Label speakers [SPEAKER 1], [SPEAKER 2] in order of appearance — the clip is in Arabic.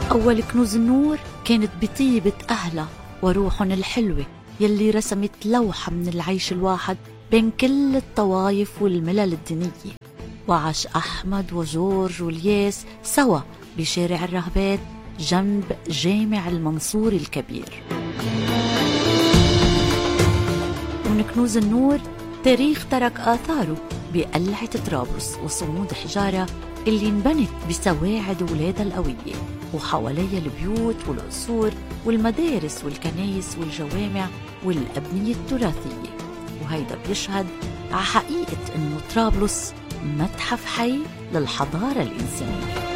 [SPEAKER 1] أول كنوز النور كانت بطيبة أهلها وروحهم الحلوة يلي رسمت لوحة من العيش الواحد بين كل الطوائف والملل الدينية. وعاش أحمد وجورج والياس سوا بشارع الرهبات جنب جامع المنصور الكبير. ومن كنوز النور تاريخ ترك آثاره بقلعة طرابلس وصمود حجارة اللي انبنت بسواعد ولادها القوية، وحواليها البيوت والقصور والمدارس والكنايس والجوامع والأبنية التراثية. وهيدا بيشهد على حقيقة إنه طرابلس متحف حي للحضارة الإنسانية.